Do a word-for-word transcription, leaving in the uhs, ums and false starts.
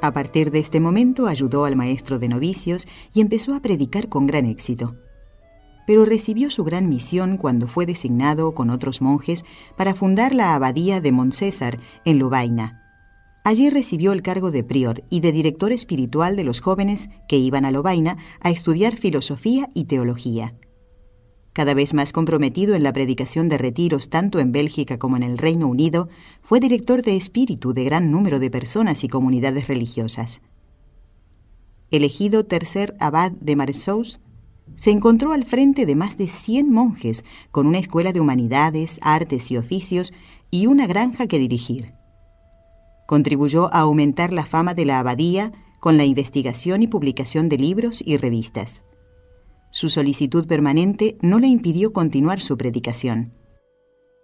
A partir de este momento ayudó al maestro de novicios y empezó a predicar con gran éxito. Pero recibió su gran misión cuando fue designado con otros monjes para fundar la abadía de Montcésar en Lovaina. Allí recibió el cargo de prior y de director espiritual de los jóvenes que iban a Lovaina a estudiar filosofía y teología. Cada vez más comprometido en la predicación de retiros tanto en Bélgica como en el Reino Unido, fue director de espíritu de gran número de personas y comunidades religiosas. Elegido tercer abad de Marceau, se encontró al frente de más de cien monjes, con una escuela de humanidades, artes y oficios y una granja que dirigir. Contribuyó a aumentar la fama de la abadía con la investigación y publicación de libros y revistas. Su solicitud permanente no le impidió continuar su predicación.